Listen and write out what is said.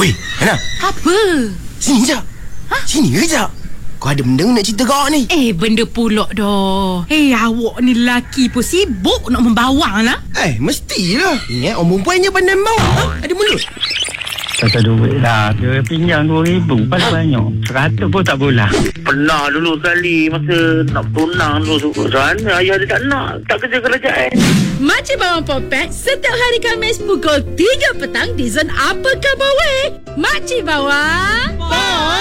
Oi, Hana, Apa? sini je. Sini kejap. Kau ada benda nak cerita kau ni? Benda pulak dah. Awak ni lelaki pun sibuk nak membawang lah. Mestilah. Ingat orang perempuan je pandai bawa. Ada mulut. Tak ada duit lah. Dia pinjam 2,000 paling banyak. 100 pun tak boleh. Pernah dulu sekali masa nak tunang dulu sana ayah dia tak nak, tak kerja kerajaan. Makcik Bawang Popek setiap hari Khamis pukul 3 petang di Zon Apa Khabar Weh. Makcik Bawang